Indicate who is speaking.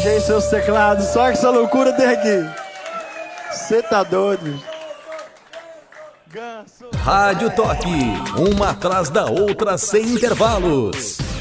Speaker 1: hoje, hein, seus teclados? Só que essa loucura tem aqui. Você tá doido?
Speaker 2: Rádio Toque, uma atrás da outra sem intervalos.